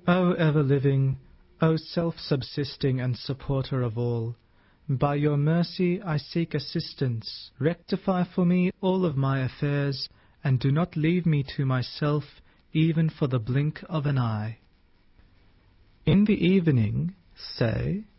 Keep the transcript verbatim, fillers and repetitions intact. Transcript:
O ever-living, O self-subsisting and supporter of all, by your mercy I seek assistance. Rectify for me all of my affairs, and do not leave me to myself even for the blink of an eye. In the evening, say,